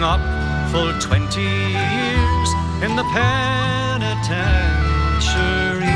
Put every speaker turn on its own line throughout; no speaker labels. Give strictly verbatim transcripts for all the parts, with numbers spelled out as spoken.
hung up full twenty years in the penitentiary.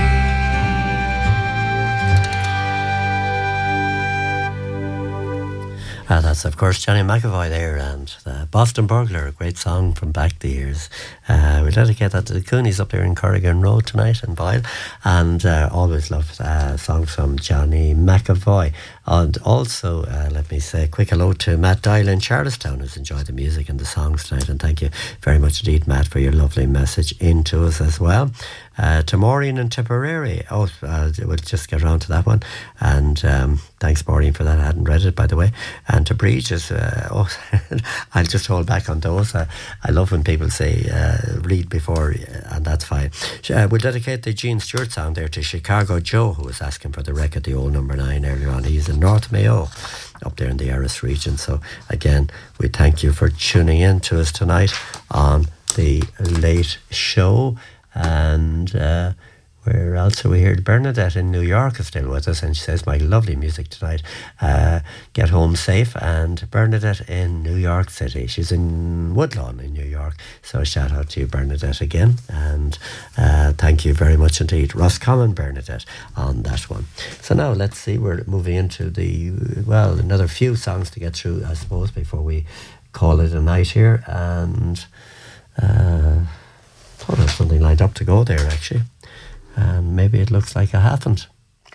Uh, that's, of course, Johnny McAvoy there, and the Boston Burglar, a great song from back the years. Uh, we dedicate that to the Coonies up there in Corrigan Road tonight in Boyle, and uh, always love uh, songs from Johnny McAvoy. And also, uh, let me say a quick hello to Matt Doyle in Charlestown, who's enjoyed the music and the songs tonight, and thank you very much indeed, Matt, for your lovely message into us as well. Uh, to Maureen in Tipperary. Oh, uh, we'll just get around to that one. And um, thanks, Maureen, for that. I hadn't read it, by the way. And to Breaches, uh, oh, I'll just hold back on those. Uh, I love when people say uh, read before, and that's fine. Uh, we'll dedicate the Gene Stewart song there to Chicago Joe, who was asking for the record, the old number nine earlier on. He's in North Mayo, up there in the Erris region. So again, we thank you for tuning in to us tonight on the Late Show. And uh, where else are we here? Bernadette in New York is still with us, and she says, my lovely music tonight. Uh, get home safe. And Bernadette in New York City. She's in Woodlawn in New York. So shout out to you, Bernadette, again. And uh, thank you very much indeed. Roscommon, Bernadette, on that one. So now let's see, we're moving into the, well, another few songs to get through, I suppose, before we call it a night here. And Uh, I thought I had something lined up to go there, actually. And maybe it looks like I haven't.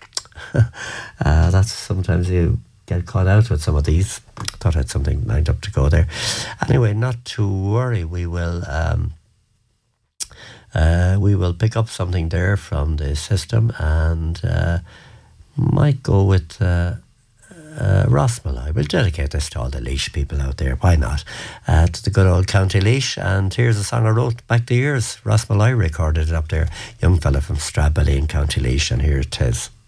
uh, that's sometimes you get caught out with some of these. I thought I had something lined up to go there. Anyway, not to worry. We will um, uh, we will pick up something there from the system, and uh, might go with uh, Uh, Ross Malloy. We'll dedicate this to all the Laois people out there. Why not? Uh, to the good old County Laois. And here's a song I wrote back the years. Ross Malloy recorded it up there. Young fella from Stradbally in County Laois, and here it is.